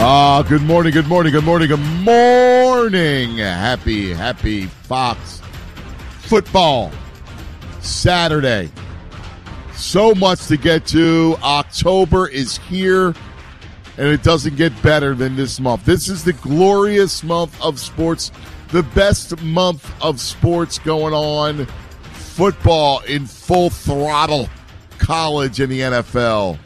Good morning, good morning, good morning, good morning. Happy Fox football Saturday. So much to get to. October is here, and it doesn't get better than this month. This is the glorious month of sports, the best month of sports going on. Football in full throttle, college and the NFL.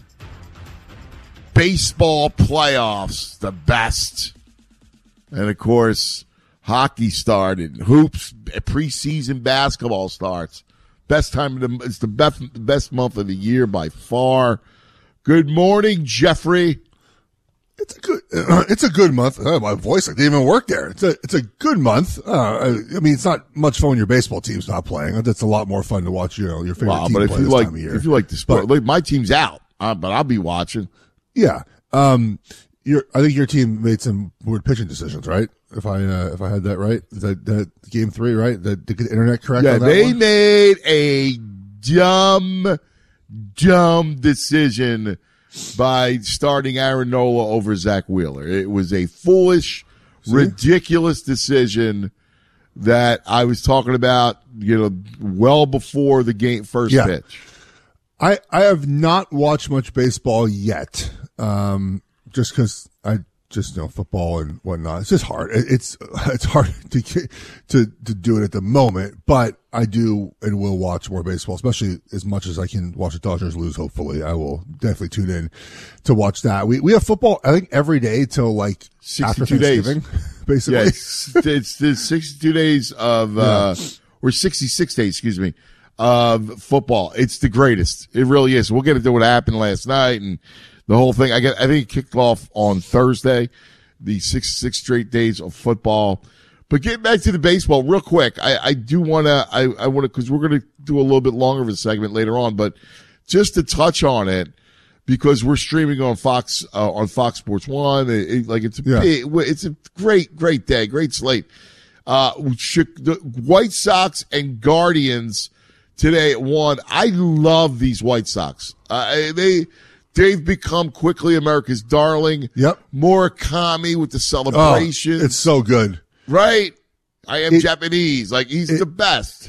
Baseball playoffs, the best. And, of course, hockey started. Hoops, preseason basketball starts. Best time of it's the best month of the year by far. Good morning, Jeffrey. It's a good month. My voice didn't even work there. It's a good month. I mean, it's not much fun when your baseball team's not playing. That's a lot more fun to watch, your favorite team play this time of year. If you like the sport, like my team's out, but I'll be watching. Yeah. I think your team made some weird pitching decisions, right? If I had that right, that game 3, right? Did the internet correct? Yeah, on that they one? made a dumb decision by starting Aaron Nola over Zach Wheeler. It was a foolish, ridiculous decision that I was talking about, well before the game first pitch. I have not watched much baseball yet, just because I just football and whatnot. It's just hard. It's hard to do it at the moment, but I do and will watch more baseball, especially as much as I can watch the Dodgers lose. Hopefully, I will definitely tune in to watch that. We have football, I think, every day till like 62 days, basically. Yeah, it's 62 days of or 66 days, excuse me, of football. It's the greatest. It really is. We'll get into what happened last night and the whole thing. I think it kicked off on Thursday, the 66 straight days of football. But getting back to the baseball real quick, I do want to, I want to, because we're going to do a little bit longer of a segment later on, but just to touch on it, because we're streaming on Fox Sports 1. It's a great day, great slate. The White Sox and Guardians today at 1. I love these White Sox. They've become quickly America's darling. Yep. Murakami with the celebration. It's so good. Right? I am Japanese. He's the best.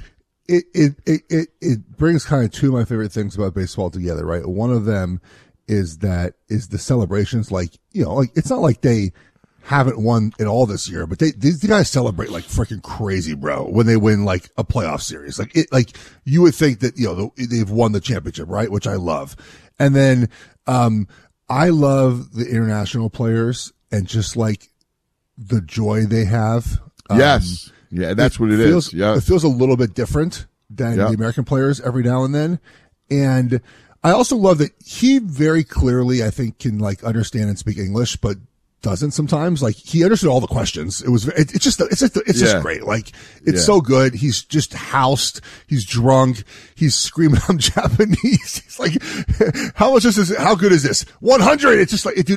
It brings kind of two of my favorite things about baseball together, right? One of them is the celebrations. It's not like they haven't won it all this year, but these guys celebrate like freaking crazy, bro, when they win like a playoff series. You would think that, they've won the championship, right? Which I love. And then, I love the international players and just like the joy they have. Yes. Yeah, that's what it is. Yeah. It feels a little bit different than the American players every now and then. And I also love that he very clearly, I think, can understand and speak English, but doesn't sometimes. He understood all the questions. It's just great. It's so good. He's just housed. He's drunk. He's screaming, I'm Japanese. He's like, how much is this? How good is this? 100. It's just dude,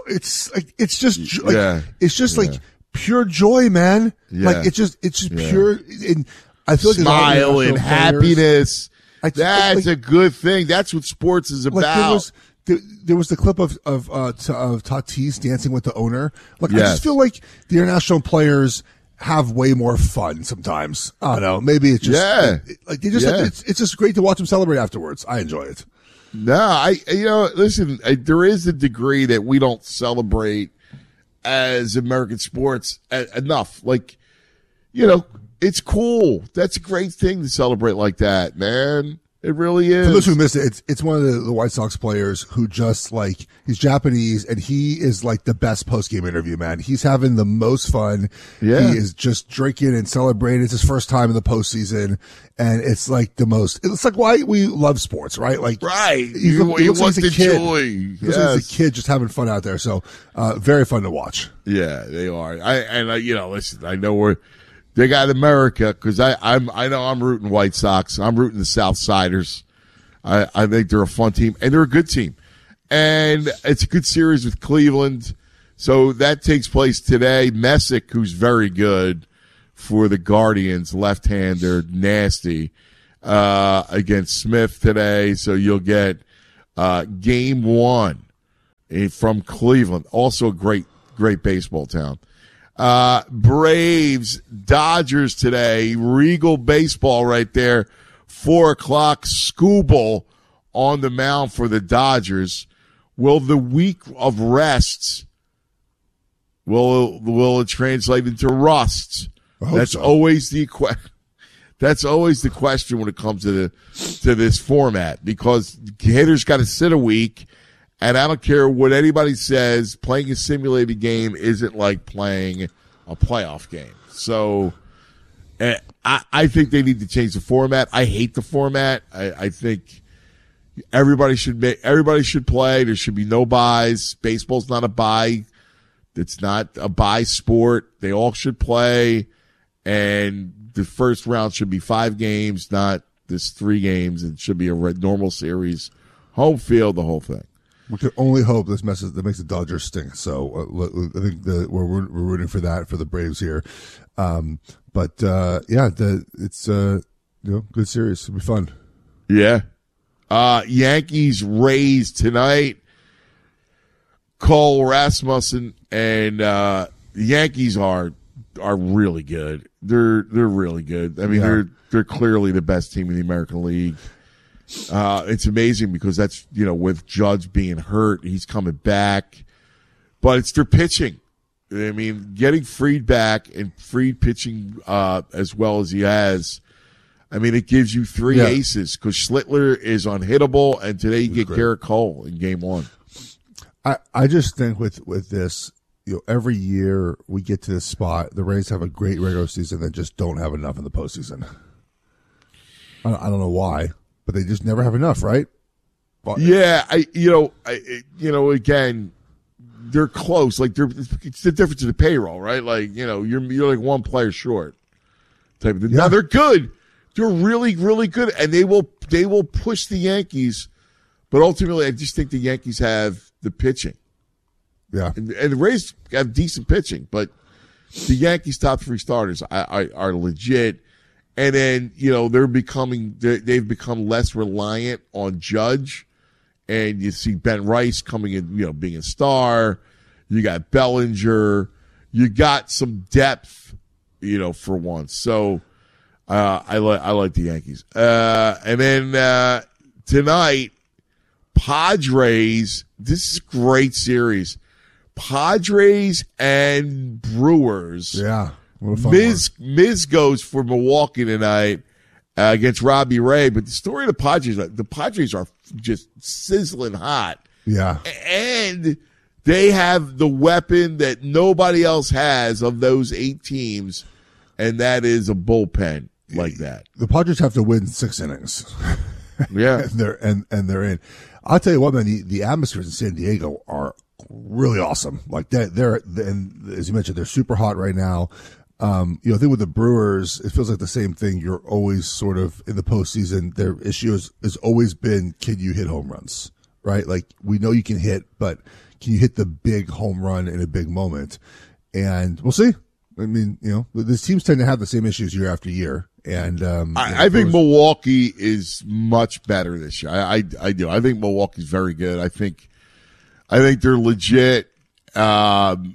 it's just pure joy, man. Yeah. It's just pure. And I feel like smile and happiness. That's a good thing. That's what sports is about. There was the clip of Tatis dancing with the owner. I just feel like the international players have way more fun sometimes. I don't know. Maybe it's just it's just great to watch them celebrate afterwards. I enjoy it. No, listen. There is a degree that we don't celebrate as American sports enough. It's cool. That's a great thing to celebrate like that, man. It really is. For those who missed it, it's one of the White Sox players who just he's Japanese and he is the best post-game interview, man. He's having the most fun. Yeah. He is just drinking and celebrating. It's his first time in the postseason and it's the most, it's why we love sports, right? Right. He wants the joy. He looks like Yes. a kid just having fun out there. So, very fun to watch. Yeah, they are. Listen, I know they got America because I know I'm rooting White Sox. I'm rooting the Southsiders. I think they're a fun team and they're a good team, and it's a good series with Cleveland. So that takes place today. Messick, who's very good for the Guardians, left-hander, nasty, against Smith today. So you'll get game 1 from Cleveland. Also a great baseball town. Braves, Dodgers today. Regal baseball right there. 4:00. Skubal on the mound for the Dodgers. Will the week of rests, will it translate into rust? That's so. That's always the question when it comes to this format, because hitters got to sit a week, and I don't care what anybody says, playing a simulated game isn't like playing a playoff game. So I think they need to change the format. I hate the format. I think everybody should play. There should be no buys. Baseball's not a buy. It's not a buy sport. They all should play, and the first round should be 5 games, not this 3 games. It should be a normal series, home field, the whole thing. We can only hope this makes the Dodgers stink. So I think we're rooting for that for the Braves here. It's good series. It'll be fun. Yeah. Yankees Rays tonight. Cole Rasmussen and the Yankees are really good. They're really good. I mean, they're clearly the best team in the American League. It's amazing because that's, with Judge being hurt, he's coming back, but it's their pitching. I mean, getting Fried back and Fried pitching as well as he has, I mean, it gives you 3 aces because Schlittler is unhittable, and today you get Garrett Cole in game 1. I just think with this, every year we get to this spot, the Rays have a great regular season and just don't have enough in the postseason. I don't know why, but they just never have enough, right? But, yeah, again, they're close. Like it's the difference in the payroll, right? Like you're like 1 player short. Type of thing. Yeah. Now they're good. They're really, really good, and they will push the Yankees. But ultimately, I just think the Yankees have the pitching. Yeah, and the Rays have decent pitching, but the Yankees' top 3 starters are legit. And then they've become less reliant on Judge, and you see Ben Rice coming in, being a star. You got Bellinger. You got some depth, for once. So I like the Yankees. And then tonight, Padres. This is a great series. Padres and Brewers. Yeah. What a fun Miz goes for Milwaukee tonight against Robbie Ray. But the story of the Padres are just sizzling hot. Yeah. And they have the weapon that nobody else has of those 8 teams, and that is a bullpen like that. The Padres have to win 6 innings. Yeah. and they're in. I'll tell you what, man, the atmospheres in San Diego are really awesome. Like they're and as you mentioned, they're super hot right now. I think with the Brewers, it feels like the same thing. You're always sort of in the postseason. Their issue has always been, can you hit home runs, right? Like we know you can hit, but can you hit the big home run in a big moment? And we'll see. I mean, these teams tend to have the same issues year after year. And I think Milwaukee is much better this year. I do. I think Milwaukee's very good. I think they're legit. The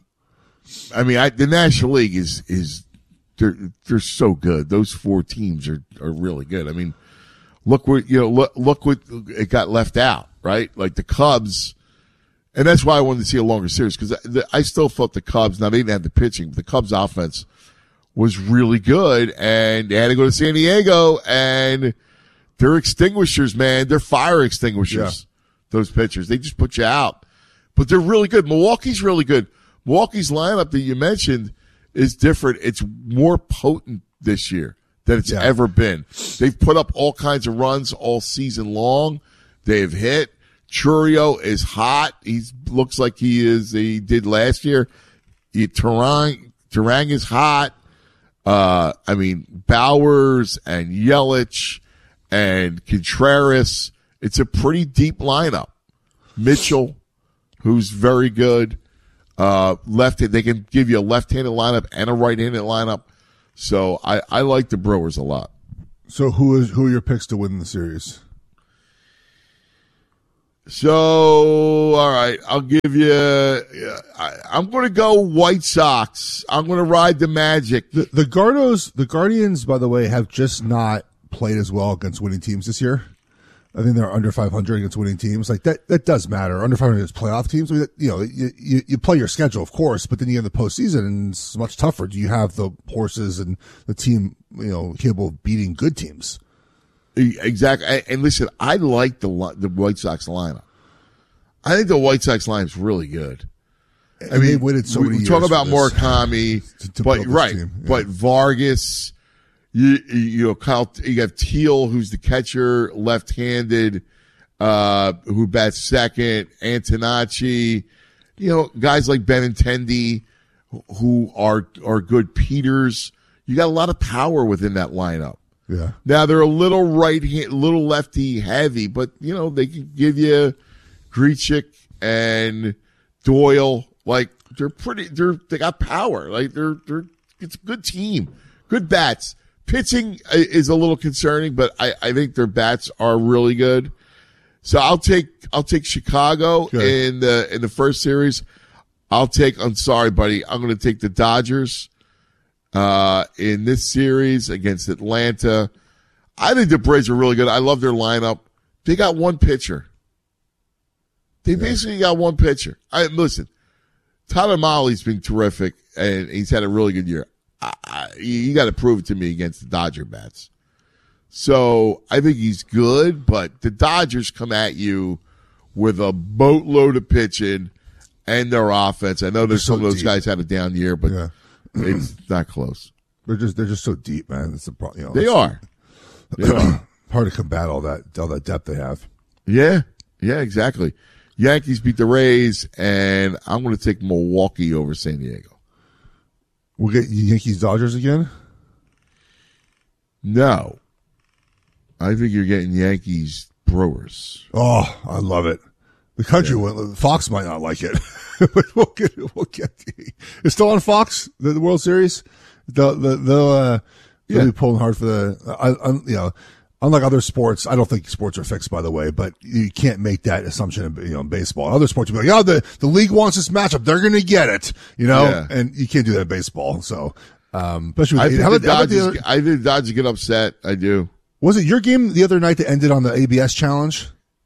National League is they're so good. Those 4 teams are really good. I mean, look what it got left out, right? Like the Cubs, and that's why I wanted to see a longer series, because I still thought the Cubs. Now they didn't have the pitching, but the Cubs offense was really good, and they had to go to San Diego, and they're extinguishers, man. They're fire extinguishers. Yeah. Those pitchers, they just put you out. But they're really good. Milwaukee's really good. Milwaukee's lineup that you mentioned is different. It's more potent this year than it's ever been. They've put up all kinds of runs all season long. They've hit. Churio is hot. He looks like he did last year. Turang is hot. Bowers and Yelich and Contreras. It's a pretty deep lineup. Mitchell, who's very good. They can give you a left-handed lineup and a right-handed lineup. So I like the Brewers a lot. So who are your picks to win the series? So, all right, I'll give you. I'm going to go White Sox. I'm going to ride the Magic. The Guardians, by the way, have just not played as well against winning teams this year. I think they're under 500 against winning teams. Like that does matter. Under 500 against playoff teams. I mean, you play your schedule, of course, but then you get the postseason, and it's much tougher. Do you have the horses and the team, capable of beating good teams? Exactly. And listen, I like the White Sox lineup. I think the White Sox line is really good. I mean, they've waited so many years. We talk about Murakami, but right, yeah. But Vargas. You have Teal, who's the catcher, left-handed, who bats second. Antonacci, guys like Benintendi, who are good. Peters. You got a lot of power within that lineup. Yeah. Now they're a little little lefty heavy, but they can give you Grichuk and Doyle. Like they got power. Like it's a good team, good bats. Pitching is a little concerning, but I think their bats are really good. So I'll take Chicago in the first series. I'm sorry, buddy. I'm going to take the Dodgers in this series against Atlanta. I think the Braves are really good. I love their lineup. They got one pitcher. They basically got one pitcher. Listen, Tyler Mahle's been terrific, and he's had a really good year. You got to prove it to me against the Dodger bats. So I think he's good, but the Dodgers come at you with a boatload of pitching and their offense. I know there's some of those guys had a down year, but it's not close. They're just so deep, man. It's a problem. They are. Hard to combat all that depth they have. Yeah, exactly. Yankees beat the Rays, and I'm going to take Milwaukee over San Diego. We'll get Yankees Dodgers again? No. I think you're getting Yankees Brewers. Oh, I love it. The country Fox might not like it. we'll get it's still on Fox, the World Series. They'll be pulling hard for the unlike other sports. I don't think sports are fixed, by the way, but you can't make that assumption in baseball. In other sports, you'll be like, the league wants this matchup. They're going to get it, and you can't do that in baseball. So, especially I think the Dodgers get upset. I do. Was it your game the other night that ended on the ABS challenge?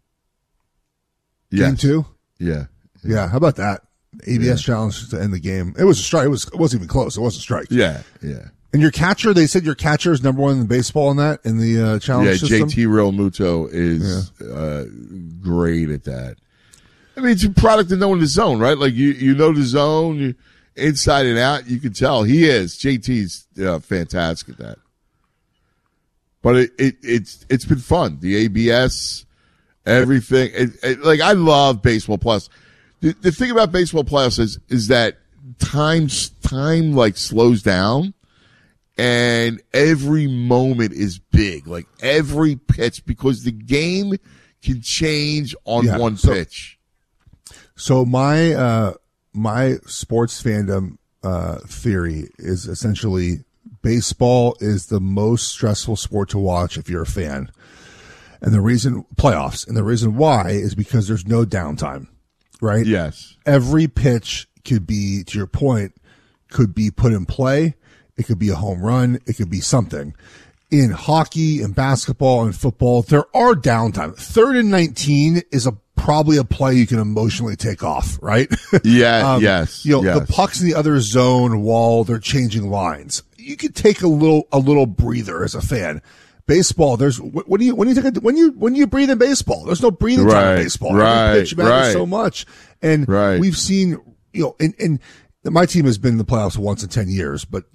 Yes. Game 2? Yeah. Yeah. How about that? ABS challenge to end the game. It was a strike. It wasn't even close. It wasn't a strike. Yeah. And your catcher, they said your catcher is number one in baseball in the challenge system? Yeah, JT Realmuto is great at that. I mean, it's a product of knowing the zone, right? Like, you know the zone, inside and out, you can tell. He is. JT's fantastic at that. But it's been fun. The ABS, everything. I love Baseball Plus. The thing about Baseball Plus is that time slows down. And every moment is big, like every pitch, because the game can change on one pitch. So my sports fandom theory is essentially baseball is the most stressful sport to watch if you're a fan, and the reason why is because there's no downtime, right? Yes, every pitch could be, to your point, could be put in play. It could be a home run. It could be something. In hockey and basketball and football, there are downtime. 3rd and 19 is probably a play you can emotionally take off, right? Yeah, yes. The puck's in the other zone while they're changing lines. You could take a little breather as a fan. Baseball, when you breathe in baseball, there's no breathing time in baseball. Every pitch matters so much. And we've seen, and my team has been in the playoffs once in 10 years, but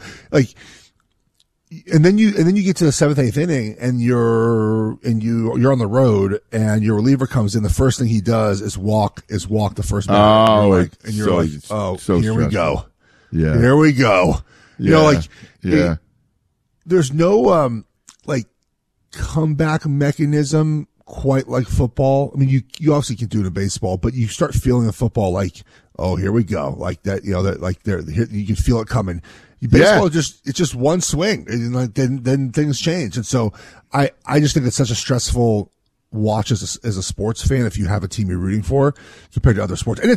and then you get to the 7th, 8th inning and you're on the road and your reliever comes in. The first thing he does is walk the first batter. Here we go. Yeah. Here we go. Yeah. There's no, comeback mechanism quite like football. I mean, you obviously can do it in baseball, but you start feeling in football like, oh, here we go. Like that, you can feel it coming. Baseball it's just one swing, and then things change. And so I just think it's such a stressful watch as a sports fan if you have a team you're rooting for compared to other sports. And